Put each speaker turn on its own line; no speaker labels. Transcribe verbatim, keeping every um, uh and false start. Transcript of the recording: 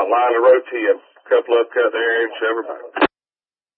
line of row ten. A couple up cut there and shove her back.